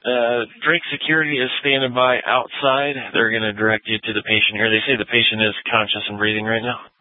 Drake Security is standing by outside. They're going to direct you to the patient here. They say the patient is conscious and breathing right now.